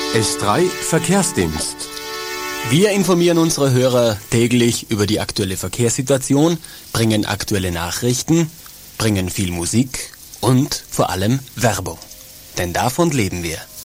S3 Verkehrsdienst. Wir informieren unsere Hörer täglich über die aktuelle Verkehrssituation, bringen aktuelle Nachrichten, bringen viel Musik und vor allem Werbung. Denn davon leben wir.